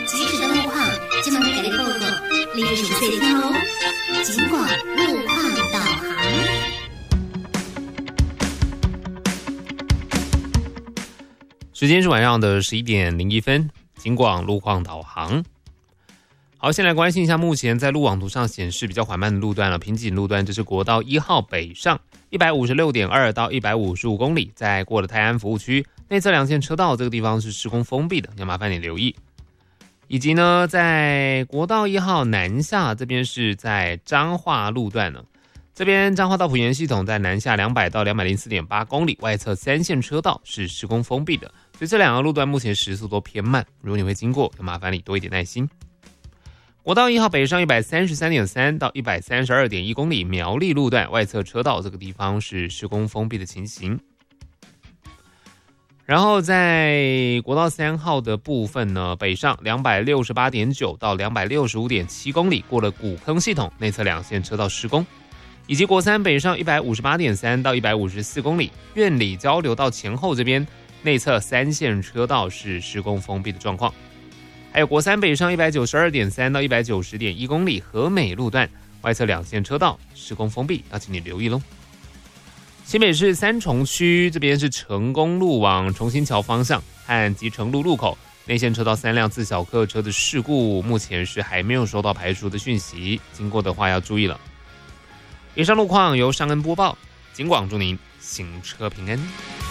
即时的路况，今晚给你报告，你熟悉听哦。尽管路况导航。 时间是晚上的11点01分，尽管路况导航。好，先来关心一下目前在路网图上显示比较缓慢的路段了。瓶颈路段，这是国道1号北上 156.2 到155公里，在过了泰安服务区内侧两线车道，这个地方是施工封闭的，要麻烦你留意。以及呢，在国道1号南下这边是在彰化路段呢，这边彰化到埔盐系统在南下200到204.8公里，外侧3线车道是施工封闭的，所以这两个路段目前时速都偏慢，如果你会经过，要麻烦你多一点耐心。国道1号北上 133.3 到 132.1 公里，苗栗路段外侧车道这个地方是施工封闭的情形。然后在国道3号的部分呢，北上 268.9 到 265.7 公里，过了古坑系统内侧两线车道施工。以及国3北上 158.3 到154公里，苑里交流道前后这边内侧3线车道是施工封闭的状况。还有国3北上 192.3 到 190.1 公里，和美路段外侧两线车道施工封闭，要请你留意咯。新北市三重区这边是成功路往重新桥方向和集成路路口内线车道3辆自小客车的事故，目前是还没有收到排除的讯息，经过的话要注意了。以上路况由尚恩播报，警广祝您行车平安。